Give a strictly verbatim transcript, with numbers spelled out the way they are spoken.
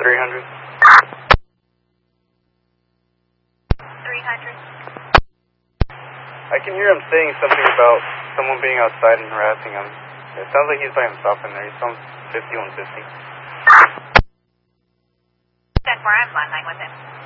three hundred. three hundred. I can hear him saying something about someone being outside and harassing him. It sounds like he's by himself in there. He sounds fifty-one fifty. ten four, I'm landline with him.